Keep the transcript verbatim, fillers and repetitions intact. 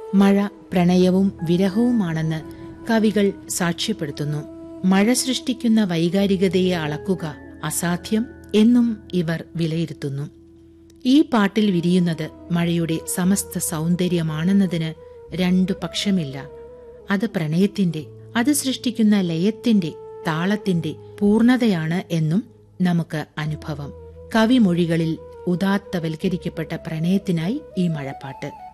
മഴ പ്രണയവും വിരഹവുമാണെന്ന് കവികൾ സാക്ഷ്യപ്പെടുത്തുന്നു. മഴ സൃഷ്ടിക്കുന്ന വൈകാരികതയെ അളക്കുക അസാധ്യം എന്നും ഇവർ വിലയിരുത്തുന്നു. ഈ പാട്ടിൽ വിരിയുന്നത് മഴയുടെ സമസ്ത സൗന്ദര്യമാണെന്നതിന് രണ്ടു പക്ഷമില്ല. അത് പ്രണയത്തിന്റെ, അത് സൃഷ്ടിക്കുന്ന ലയത്തിന്റെ, താളത്തിന്റെ പൂർണ്ണതയാണ് എന്നും നമുക്ക് അനുഭവം. കവിമൊഴികളിൽ ഉദാത്തവൽക്കരിക്കപ്പെട്ട പ്രണയത്തിനായി ഈ മഴപ്പാട്ട്.